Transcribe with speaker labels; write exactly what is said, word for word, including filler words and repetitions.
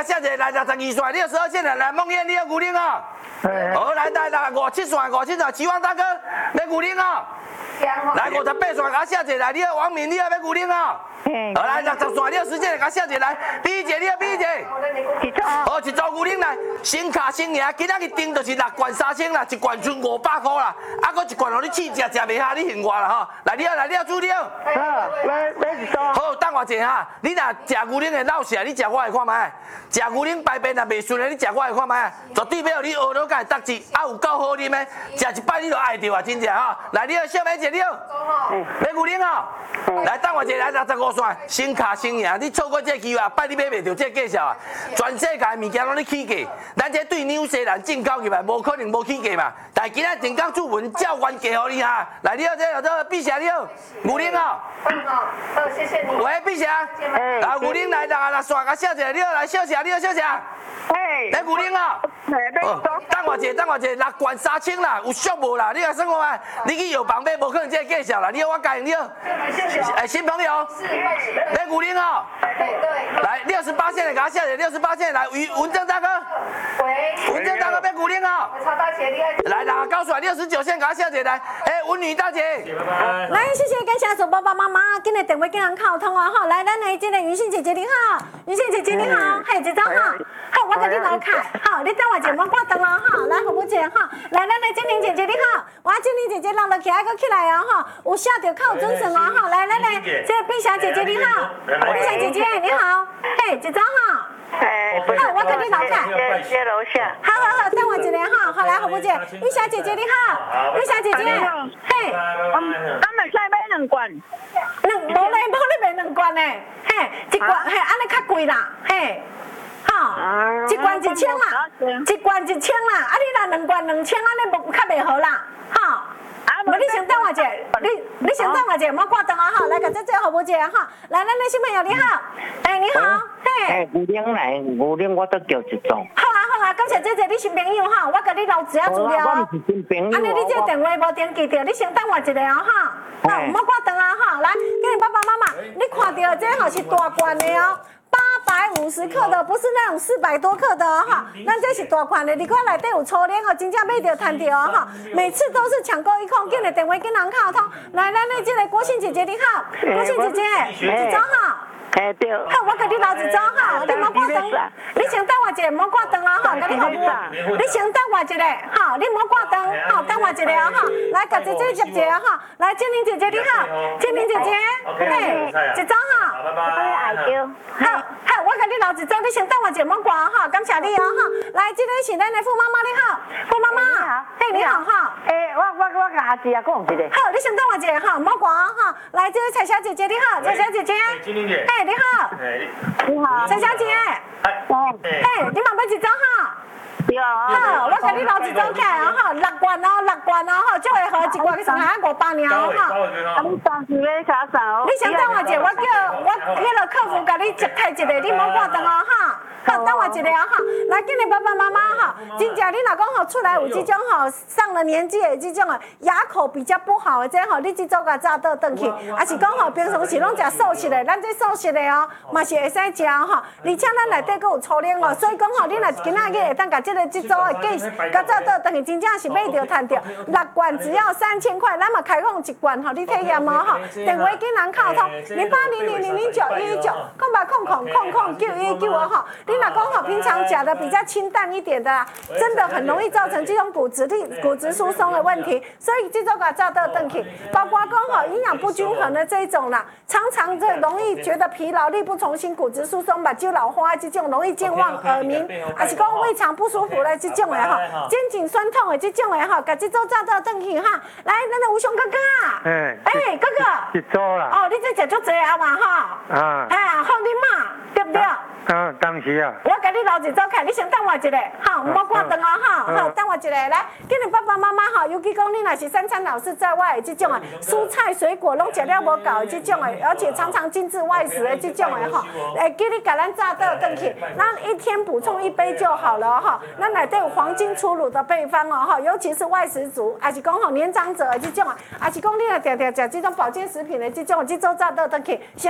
Speaker 1: 甲写一个来六十二线，六十二线的来梦燕，你要牛奶哦。好，来来来五七线，五七线，期望大哥要牛奶哦。来五十八线，甲写一个来，你要王明，你要要牛奶哦。好，来六十线，六十线，甲写一个来，比一姐，你要比一姐。好，一组牛奶来，新卡新赢，今仔日订就是六罐三千啦，一罐剩五百块啦，啊，搁一罐互你试食，食袂下你嫌我啦吼。来，你要来，你要煮了。
Speaker 2: 好，来来一组。
Speaker 1: 好，等我一下哈，你若食牛奶的老实，你食我的看卖。食牛奶排便若袂顺的，你食我的看卖。绝对要互你学到甲得志，啊有够好啉的，食一摆你就爱着啊，真正吼。来，你要小妹一了，要牛奶哦。来，等我一下，来六十五线，新卡新赢，你错过这机会，摆你买袂着这介绍啊！全世界物件拢咧起价，咱这对纽西兰进口入来，无可能无起价嘛。但是今仔定岗主文照原价互你哈。来，你好，这有这碧霞，你好，牛奶哦。
Speaker 3: 好，好，谢谢你。
Speaker 1: 喂，碧霞，来牛奶来六十六线，甲小姐，你好，来小姐，你好，小姐。
Speaker 2: 哎，
Speaker 1: 来牛奶哦。哦，等我一下，等我一下，六罐三千啦，有俗无啦？你来算我啊，你去药房买，无可能这介绍啦。你好，我教你好。哎，新朋友。
Speaker 3: 是。
Speaker 1: 来牛奶哦。
Speaker 3: 对对。
Speaker 1: 来六十八线的，给他下来，六十八线来，文文正大哥。
Speaker 3: 喂。
Speaker 1: 文正大哥买牛奶哦。
Speaker 3: 曹大姐，厉害。
Speaker 1: 来，来，高出来，六十九线，给他下来，来，哎，文女大姐。
Speaker 4: 来，谢谢感谢所爸爸妈妈，今日电话竟然靠通啊！哈，来，咱来这个云信姐姐你好，云信姐姐你好，嘿，一早好，好，我跟你老凯，好，你等我一下，莫挂灯哦，哈，来，好不姐哈，来，咱来精灵姐姐你好，我精灵姐姐落落起来，搁起来哦，哈，有下着靠准绳哦，哈，来，咱来，这个碧霞姐姐你好，碧霞姐姐你好，嘿，一早好。
Speaker 2: 哎，
Speaker 4: 好，我跟你老凯，
Speaker 2: 在楼下。
Speaker 4: 好好好，等我一下哈，好来，好不姐，玉霞姐姐你好，玉霞姐姐，嘿，
Speaker 2: 咱们再买两罐。
Speaker 4: 两，无咧，无咧卖两罐呢，嘿，一罐嘿，安尼较贵啦，嘿，吼，一罐一千啦，一罐一千啦，啊你若两罐两千，安尼无较袂好啦，吼。无你先等我一下，你你先等我一下，莫挂灯啊哈，来个这这好不姐哈，来，咱的小朋友你好，哎你好，嘿，
Speaker 2: 哎，牛奶来，牛奶我都叫一种。
Speaker 4: 好啊好啊，感谢姐姐你新朋友哈，我甲你留资料资料哦。
Speaker 2: 我是新朋友。
Speaker 4: 安尼你这电话无登记着，你先等我一下哦哈，好，莫挂灯啊哈，来，今日爸爸妈妈，你看到这吼是大罐的哦。八百五十克的，不是那种四百多克的哦哈，咱这是大款的，你看内底有粗粮哦，真正买着赚着哦哈，每次都是抢购一空，今日电话跟人敲通，来，咱的这个国信姐姐你好，国信姐姐，一早好。
Speaker 2: 哎对。
Speaker 4: 好，我给你留一张哈，你莫挂灯，你先等我一下，莫挂灯啊哈，给你服务。你先等我一下，哈，你莫挂灯，好，等我一下哈，来，甲姐姐接一下哈，来，精灵姐姐你好，精灵姐姐，嘿，一张哈，
Speaker 2: 拜拜。
Speaker 4: 好，好，我给你留一张，你先等我一下，莫挂哈，感谢你哦哈，来，这个是咱的傅妈妈你好，傅妈妈，嘿，你好哈，
Speaker 2: 哎，我我我甲阿姊啊讲一个。
Speaker 4: 好，你先等我一下哈，莫挂哈，来，这个彩霞姐姐你好，彩霞姐姐，
Speaker 5: 精灵姐。
Speaker 4: 嘿，你好，
Speaker 2: 你好，
Speaker 4: 彩霞姐，
Speaker 2: 哦，
Speaker 4: 嘿，你嘛要一张哈？
Speaker 2: 对啊。
Speaker 4: 好，我给你留一张起来哦哈，六罐哦，六罐哦哈，就会合一罐上下五百两哦哈。
Speaker 2: 啊，你当时要啥啥哦？
Speaker 4: 你先等我一下，我叫我迄个客服甲你接待一下，你莫挂灯哦哈。好，等我一下哈。来，今日爸爸妈妈哈，真正你若讲吼出来有这种吼上了年纪的这种的牙口比较不好的这吼，你这组甲早倒转去，还是讲吼平常时拢食素食的，咱这素食的哦，嘛是会使食吼。而且咱内底佫有粗粮哦，所以讲吼，你若今仔日会当甲这个这组的价甲早倒转去，真正是买着赚着。六罐只要三千块，咱嘛开放一罐吼，你体验哦吼。电话经人敲通零八零零零零九一一九空八空空空空九一九哦吼。你若讲吼，平常食的比较清淡一点的啦，真的很容易造成这种骨质力、骨质疏松的问题。所以这种个照到邓去，包括讲吼营养不均衡的这一种啦，常常这容易觉得疲劳、力不从心、骨质疏松、目睭老花这种容易健忘、耳鸣，还是讲胃肠不舒服的这种的吼，肩颈酸痛的这种的吼，甲这种照到邓去哈。来，咱的吴雄哥哥啊，哎，哎哥哥，
Speaker 6: 一组啦。
Speaker 4: 哦，你这食足济啊嘛哈。啊。哎呀，好你妈，对不对？
Speaker 6: 啊，当时啊。
Speaker 4: 我给你留一组卡，你先等我一下，哈，莫挂灯啊，哈，好，等我一下。来，今日爸爸妈妈哈，尤其讲你若是三餐老是在外的这种的，蔬菜水果拢食了无够的这种的，而且常常精致外食的这种的哈，哎，给你甲咱炸倒转去，那一天补充一杯就好了哈。那内底有黄金初乳的配方哦哈，尤其是外食族，还是讲吼年长者的这种的，还是讲你若常常食这种保健食品的这种，这组炸倒转去。